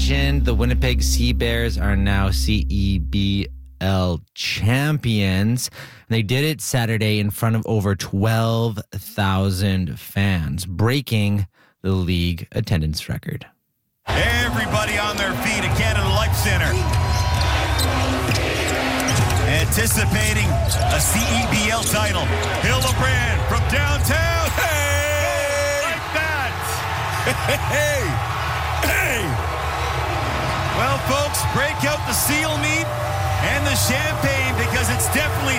mentioned, the Winnipeg Sea Bears are now CEBL champions. They did it Saturday in front of over 12,000 fans, breaking the league attendance record. Everybody on their feet at Canada Life Center. Anticipating a CEBL title. Hillebrand from downtown. Hey! Like that. Hey! Hey! Well, folks, break out the seal meat and the champagne because it's definitely